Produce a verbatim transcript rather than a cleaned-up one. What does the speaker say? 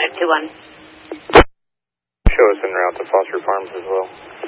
five two one. Show us en route to Foster Farms as well.